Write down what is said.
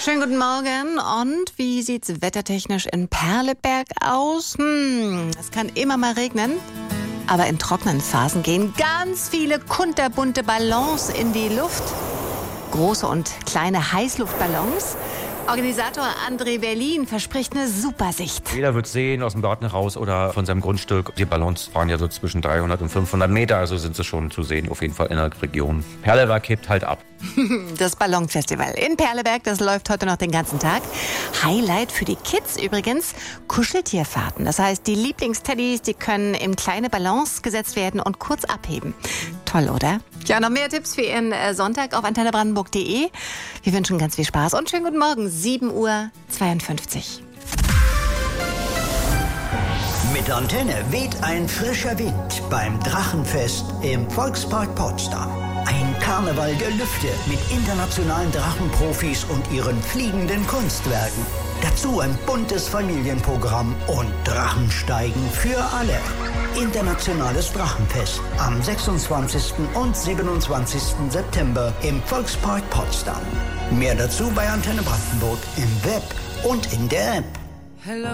Schönen guten Morgen. Und wie sieht's wettertechnisch in Perleberg aus? Es kann immer mal regnen, aber in trockenen Phasen gehen ganz viele kunterbunte Ballons in die Luft. Große und kleine Heißluftballons. Organisator André Berlin verspricht eine super Sicht. Jeder wird sehen, aus dem Garten raus oder von seinem Grundstück. Die Ballons fahren ja so zwischen 300 und 500 Meter, also sind sie schon zu sehen, auf jeden Fall in der Region. Perleberg hebt halt ab. Das Ballonfestival in Perleberg, das läuft heute noch den ganzen Tag. Highlight für die Kids übrigens, Kuscheltierfahrten. Das heißt, die Lieblingsteddys, die können in kleine Ballons gesetzt werden und kurz abheben. Toll, oder? Ja, noch mehr Tipps für Ihren Sonntag auf antennebrandenburg.de. Wir wünschen ganz viel Spaß und schönen guten Morgen, 7:52 Uhr. Mit Antenne weht ein frischer Wind beim Drachenfest im Volkspark Potsdam. Ein Karneval der Lüfte mit internationalen Drachenprofis und ihren fliegenden Kunstwerken. Dazu ein buntes Familienprogramm und Drachensteigen für alle. Internationales Drachenfest am 26. und 27. September im Volkspark Potsdam. Mehr dazu bei Antenne Brandenburg im Web und in der App. Hello.